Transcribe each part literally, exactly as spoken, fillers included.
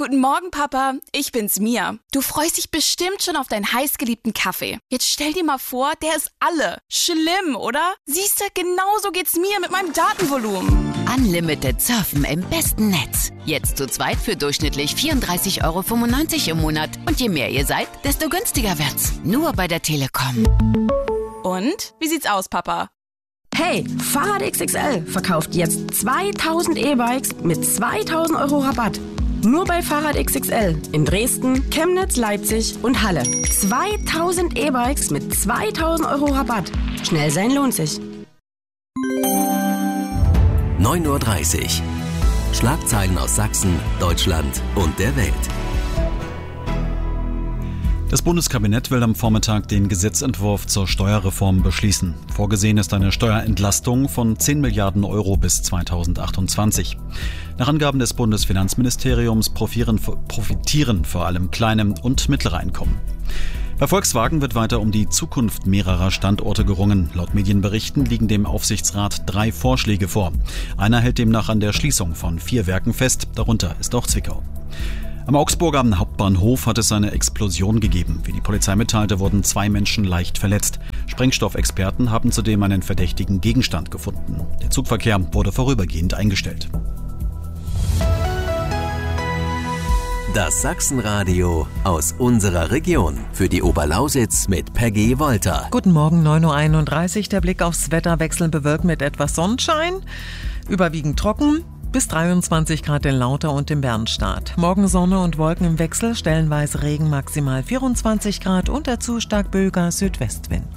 Guten Morgen, Papa. Ich bin's, Mia. Du freust dich bestimmt schon auf deinen heißgeliebten Kaffee. Jetzt stell dir mal vor, der ist alle. Schlimm, oder? Siehst du, genauso geht's mir mit meinem Datenvolumen. Unlimited surfen im besten Netz. Jetzt zu zweit für durchschnittlich vierunddreißig Euro fünfundneunzig im Monat. Und je mehr ihr seid, desto günstiger wird's. Nur bei der Telekom. Und? Wie sieht's aus, Papa? Hey, Fahrrad X X L verkauft jetzt zweitausend E-Bikes mit zweitausend Euro Rabatt. Nur bei Fahrrad X X L in Dresden, Chemnitz, Leipzig und Halle. zweitausend E-Bikes mit zweitausend Euro Rabatt. Schnell sein lohnt sich. neun Uhr dreißig. Schlagzeilen aus Sachsen, Deutschland und der Welt. Das Bundeskabinett will am Vormittag den Gesetzentwurf zur Steuerreform beschließen. Vorgesehen ist eine Steuerentlastung von zehn Milliarden Euro bis zweitausendachtundzwanzig. Nach Angaben des Bundesfinanzministeriums profitieren, profitieren vor allem kleine und mittlere Einkommen. Bei Volkswagen wird weiter um die Zukunft mehrerer Standorte gerungen. Laut Medienberichten liegen dem Aufsichtsrat drei Vorschläge vor. Einer hält demnach an der Schließung von vier Werken fest, darunter ist auch Zwickau. Am Augsburger Hauptbahnhof hat es eine Explosion gegeben. Wie die Polizei mitteilte, wurden zwei Menschen leicht verletzt. Sprengstoffexperten haben zudem einen verdächtigen Gegenstand gefunden. Der Zugverkehr wurde vorübergehend eingestellt. Das Sachsenradio aus unserer Region. Für die Oberlausitz mit Peggy Wolter. Guten Morgen, neun Uhr einunddreißig. Der Blick aufs Wetter, wechselnd bewölkt mit etwas Sonnenschein. Überwiegend trocken. Bis dreiundzwanzig Grad in Lauter und im Bernstadt. Morgen Sonne und Wolken im Wechsel, stellenweise Regen, maximal vierundzwanzig Grad und dazu stark böiger Südwestwind.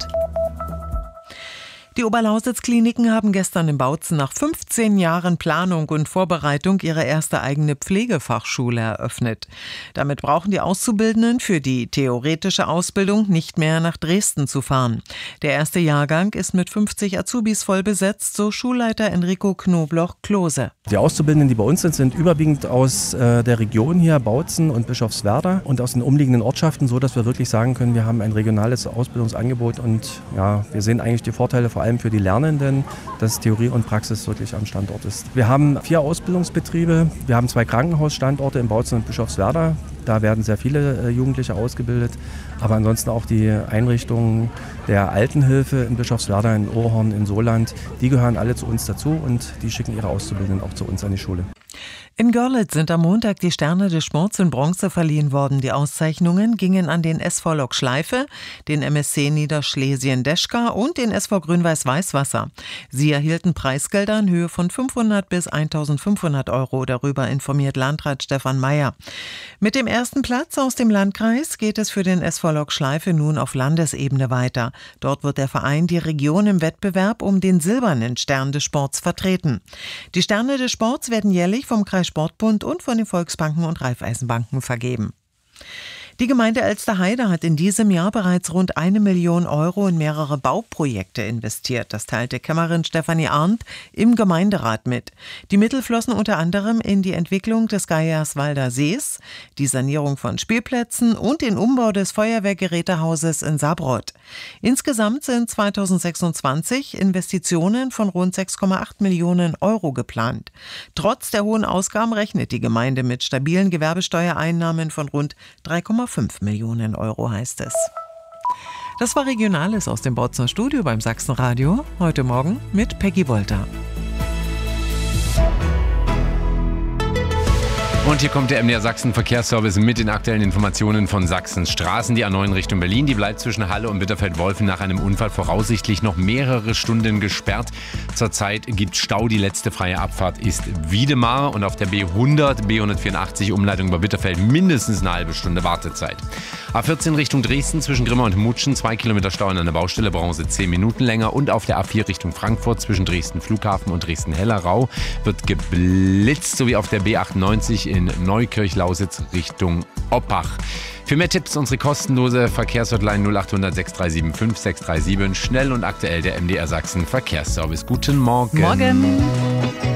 Die Oberlausitz-Kliniken haben gestern in Bautzen nach fünfzehn Jahren Planung und Vorbereitung ihre erste eigene Pflegefachschule eröffnet. Damit brauchen die Auszubildenden für die theoretische Ausbildung nicht mehr nach Dresden zu fahren. Der erste Jahrgang ist mit fünfzig Azubis voll besetzt, so Schulleiter Enrico Knobloch-Klose. Die Auszubildenden, die bei uns sind, sind überwiegend aus äh, der Region hier, Bautzen und Bischofswerda und aus den umliegenden Ortschaften, so dass wir wirklich sagen können, wir haben ein regionales Ausbildungsangebot und ja, wir sehen eigentlich die Vorteile vor allem für die Lernenden, dass Theorie und Praxis wirklich am Standort ist. Wir haben vier Ausbildungsbetriebe, wir haben zwei Krankenhausstandorte in Bautzen und Bischofswerda. Da werden sehr viele äh, Jugendliche ausgebildet, aber ansonsten auch die Einrichtungen der Altenhilfe in Bischofswerda, in Ohrhorn, in Soland, die gehören alle zu uns dazu und die schicken ihre Auszubildenden auch zu uns an die Schule. In Görlitz sind am Montag die Sterne des Sports in Bronze verliehen worden. Die Auszeichnungen gingen an den S V Lok Schleife, den M S C Niederschlesien Deschka und den S V Grün-Weiß Weißwasser. Sie erhielten Preisgelder in Höhe von fünfhundert bis eintausendfünfhundert Euro. Darüber informiert Landrat Stefan Mayer. Mit dem ersten Platz aus dem Landkreis geht es für den S V Lok Schleife nun auf Landesebene weiter. Dort wird der Verein die Region im Wettbewerb um den silbernen Stern des Sports vertreten. Die Sterne des Sports werden jährlich vom Kreis Sportbund und von den Volksbanken und Raiffeisenbanken vergeben. Die Gemeinde Elsterheide hat in diesem Jahr bereits rund eine Million Euro in mehrere Bauprojekte investiert. Das teilte Kämmerin Stefanie Arndt im Gemeinderat mit. Die Mittel flossen unter anderem in die Entwicklung des Geierswalder Sees, die Sanierung von Spielplätzen und den Umbau des Feuerwehrgerätehauses in Sabrot. Insgesamt sind zweitausendsechsundzwanzig Investitionen von rund sechs Komma acht Millionen Euro geplant. Trotz der hohen Ausgaben rechnet die Gemeinde mit stabilen Gewerbesteuereinnahmen von rund drei Komma fünf Millionen Euro, heißt es. Das war Regionales aus dem Bautzener Studio beim Sachsenradio. Heute Morgen mit Peggy Wolter. Und hier kommt der M D R Sachsen Verkehrsservice mit den aktuellen Informationen von Sachsens Straßen. Die A neun Richtung Berlin, die bleibt zwischen Halle und Bitterfeld-Wolfen nach einem Unfall voraussichtlich noch mehrere Stunden gesperrt. Zurzeit gibt Stau. Die letzte freie Abfahrt ist Wiedemar und auf der B hundert, B hundertvierundachtzig Umleitung über Bitterfeld mindestens eine halbe Stunde Wartezeit. A vierzehn Richtung Dresden zwischen Grimma und Mutschen, zwei Kilometer Stau an einer Baustelle, brauchen Sie zehn Minuten länger. Und auf der A vier Richtung Frankfurt zwischen Dresden Flughafen und Dresden-Hellerau wird geblitzt, sowie auf der B achtundneunzig in Neukirch-Lausitz Richtung Oppach. Für mehr Tipps unsere kostenlose Verkehrshotline null acht hundert sechs drei sieben fünf sechs drei sieben. Schnell und aktuell der M D R Sachsen Verkehrsservice. Guten Morgen. Morgen.